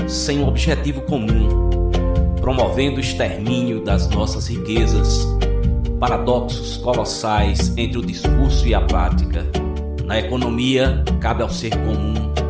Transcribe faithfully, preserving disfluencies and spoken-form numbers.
sem um objetivo comum, promovendo o extermínio das nossas riquezas. Paradoxos colossais entre o discurso e a prática. Na economia, cabe ao ser comum